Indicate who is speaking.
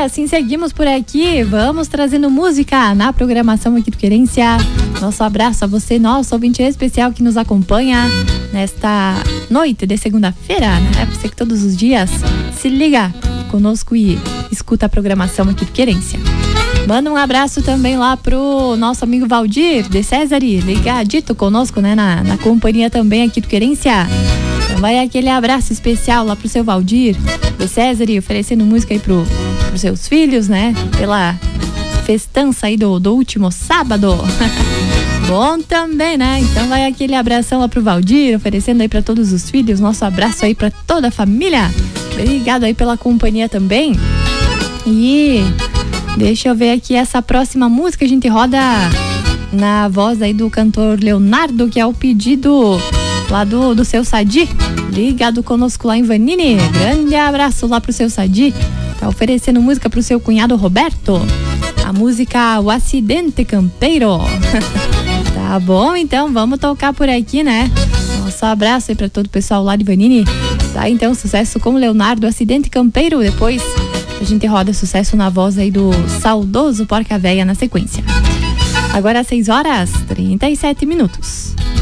Speaker 1: assim seguimos por aqui, vamos trazendo música na programação aqui do Querência. Nosso abraço a você, nosso ouvinte especial que nos acompanha nesta noite de segunda-feira, né? Você que todos os dias se liga conosco e escuta a programação aqui do Querência. Manda um abraço também lá pro nosso amigo Valdir de Césari, ligadito conosco, né? Na companhia também aqui do Querência. Então vai aquele abraço especial lá pro seu Valdir de Césari, oferecendo música aí pros seus filhos, né? Pela festança aí do último sábado. Bom também, né? Então vai aquele abração lá pro Valdir, oferecendo aí pra todos os filhos, nosso abraço aí pra toda a família. Obrigado aí pela companhia também. E deixa eu ver aqui essa próxima música, a gente roda na voz aí do cantor Leonardo, que é o pedido lá do seu Sadi, ligado conosco lá em Vanini. Grande abraço lá pro seu Sadi. Tá oferecendo música pro seu cunhado Roberto. A música O Acidente Campeiro. Tá bom, então vamos tocar por aqui, né? Nosso abraço aí pra todo o pessoal lá de Vanini. Tá, então, sucesso com o Leonardo, Acidente Campeiro. Depois a gente roda sucesso na voz aí do saudoso Porca Véia na sequência. Agora 6 horas 37 minutos.